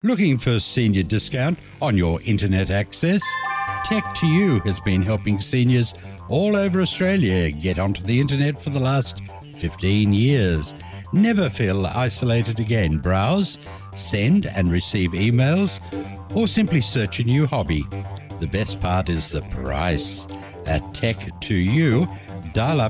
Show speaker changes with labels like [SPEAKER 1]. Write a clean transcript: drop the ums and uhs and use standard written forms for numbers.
[SPEAKER 1] Looking for senior discount on your internet access? Tech2U has been helping seniors all over Australia get onto the internet for the last 15 years. Never feel isolated again. Browse, send and receive emails, or simply search a new hobby. The best part is the price. At Tech2U, dial up